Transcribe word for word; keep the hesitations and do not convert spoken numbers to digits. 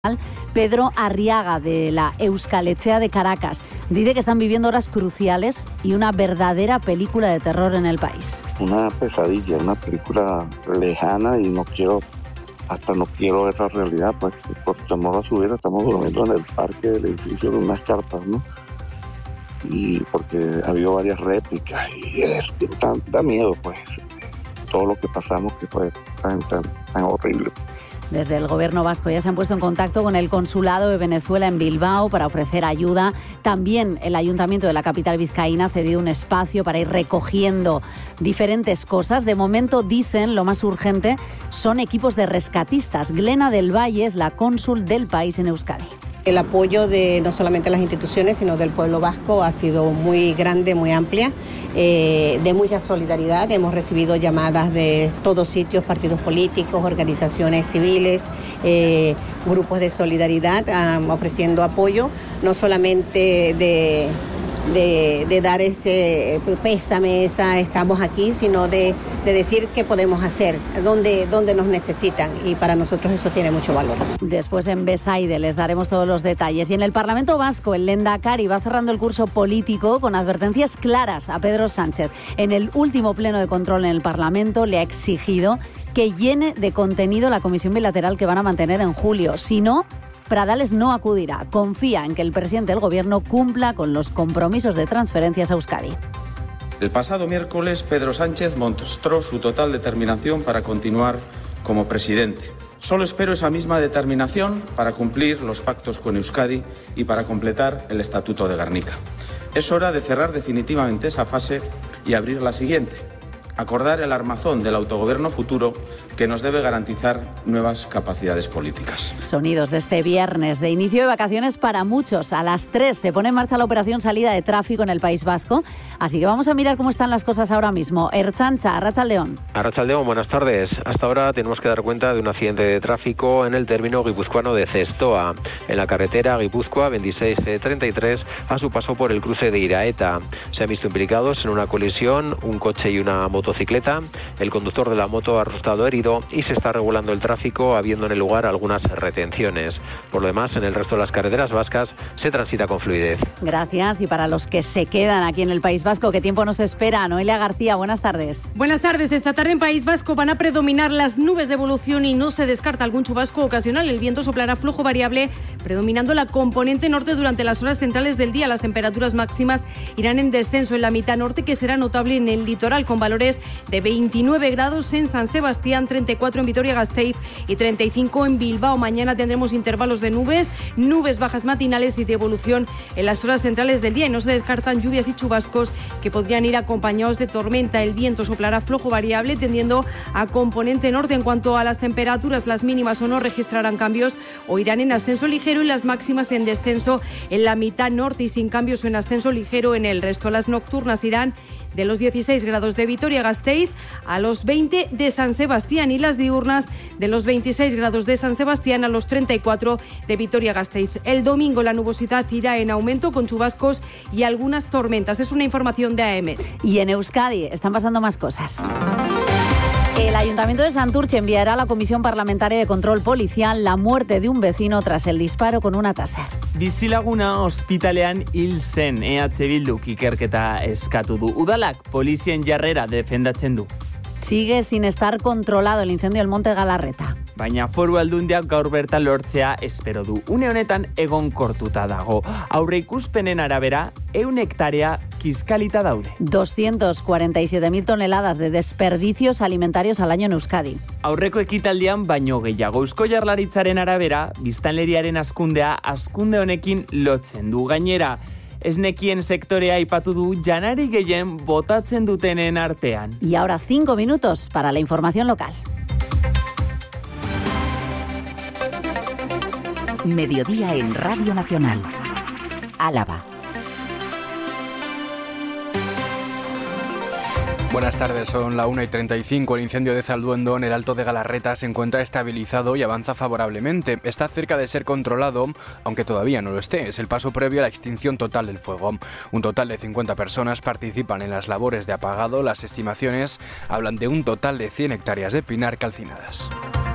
Pedro Arriaga, de la Euskal Etxea de Caracas, dice que están viviendo horas cruciales y una verdadera película de terror en el país. Una pesadilla, una película lejana y no quiero, hasta no quiero esa realidad, pues por temor a su vida estamos durmiendo en el parque del edificio de unas carpas, ¿no? Y porque ha habido varias réplicas y es, da, da miedo, pues, todo lo que pasamos que fue tan, tan, tan horrible. Desde el gobierno vasco ya se han puesto en contacto con el consulado de Venezuela en Bilbao para ofrecer ayuda. También el ayuntamiento de la capital vizcaína ha cedido un espacio para ir recogiendo diferentes cosas. De momento, dicen, lo más urgente son equipos de rescatistas. Glena del Valle es la cónsul del país en Euskadi. El apoyo de no solamente las instituciones, sino del pueblo vasco ha sido muy grande, muy amplia, eh, de mucha solidaridad. Hemos recibido llamadas de todos sitios, partidos políticos, organizaciones civiles, eh, grupos de solidaridad, um, ofreciendo apoyo, no solamente de... De, de dar ese pésame, esa estamos aquí, sino de, de decir qué podemos hacer, dónde, dónde nos necesitan, y para nosotros eso tiene mucho valor. Después en Besaide les daremos todos los detalles. Y en el Parlamento Vasco, el Lehendakari va cerrando el curso político con advertencias claras a Pedro Sánchez. En el último pleno de control en el Parlamento le ha exigido que llene de contenido la comisión bilateral que van a mantener en julio. Si no, Pradales no acudirá. Confía en que el presidente del Gobierno cumpla con los compromisos de transferencias a Euskadi. El pasado miércoles, Pedro Sánchez mostró su total determinación para continuar como presidente. Solo espero esa misma determinación para cumplir los pactos con Euskadi y para completar el Estatuto de Gernika. Es hora de cerrar definitivamente esa fase y abrir la siguiente. Acordar el armazón del autogobierno futuro que nos debe garantizar nuevas capacidades políticas. Sonidos de este viernes de inicio de vacaciones para muchos. A las tres se pone en marcha la operación salida de tráfico en el País Vasco. Así que vamos a mirar cómo están las cosas ahora mismo. Ertzaintza, Arratsaldeon. Arratsaldeon, buenas tardes. Hasta ahora tenemos que dar cuenta de un accidente de tráfico en el término guipuzcoano de Zestoa, en la carretera Guipúzcoa veintiséis treinta y tres, a su paso por el cruce de Iraeta. Se han visto implicados en una colisión un coche y una motocicleta. El conductor de la moto ha resultado herido y se está regulando el tráfico, habiendo en el lugar algunas retenciones. Por lo demás, en el resto de las carreteras vascas se transita con fluidez. Gracias. Y para los que se quedan aquí en el País Vasco, ¿qué tiempo nos espera? Noelia García, buenas tardes. Buenas tardes. Esta tarde en País Vasco van a predominar las nubes de evolución y no se descarta algún chubasco ocasional. El viento soplará flojo variable, predominando la componente norte durante las horas centrales del día. Las temperaturas máximas irán en descenso en la mitad norte, que será notable en el litoral, con valores de veintinueve grados en San Sebastián, treinta y cuatro en Vitoria-Gasteiz y treinta y cinco en Bilbao. Mañana tendremos intervalos de nubes, nubes bajas matinales y de evolución en las horas centrales del día, y no se descartan lluvias y chubascos que podrían ir acompañados de tormenta. El viento soplará flojo variable, tendiendo a componente norte. En cuanto a las temperaturas, las mínimas o no registrarán cambios o irán en ascenso ligero, y las máximas en descenso en la mitad norte y sin cambios o en ascenso ligero en el resto. Las nocturnas irán de los dieciséis grados de Vitoria-Gasteiz a los veinte de San Sebastián, y las diurnas de los veintiséis grados de San Sebastián a los treinta y cuatro de Vitoria-Gasteiz. El domingo la nubosidad irá en aumento, con chubascos y algunas tormentas. Es una información de A E M E T. Y en Euskadi están pasando más cosas. El Ayuntamiento de Santurce enviará a la Comisión Parlamentaria de Control Policial la muerte de un vecino tras el disparo con una taser. Bizilaguna ospitalean hil zen E H Bilduk ikerketa eskatu du. Udalak polizien jarrera defendatzen du. Sigue sin estar controlado el incendio del Monte Galarreta. Baina Foru Aldundiak gaur bertan lortzea espero du. Une honetan egonkortuta dago. Aurreikuspenen arabera, ehun hektarea kiskalita daude. doscientos cuarenta y siete mil toneladas de desperdicios alimentarios al año en Euskadi. Aurreko ekitaldian baino gehiago. Eusko Jaurlaritzaren arabera, biztanleriaren hazkundea hazkunde honekin lotzen du. Gainera, esnekien sektorea aipatu du janari gehien botatzen dutenen artean. Y ahora cinco minutos para la información local. Mediodía en Radio Nacional. Álava. Buenas tardes, son la una y treinta y cinco. El incendio de Zalduondo en el Alto de Galarreta se encuentra estabilizado y avanza favorablemente. Está cerca de ser controlado, aunque todavía no lo esté. Es el paso previo a la extinción total del fuego. Un total de cincuenta personas participan en las labores de apagado. Las estimaciones hablan de un total de cien hectáreas de pinar calcinadas.